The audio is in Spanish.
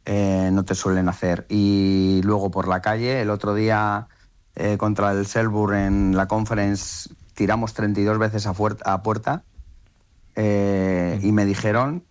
no te suelen hacer. Y luego por la calle, el otro día contra el Selburn en la Conference tiramos 32 veces a puerta y me dijeron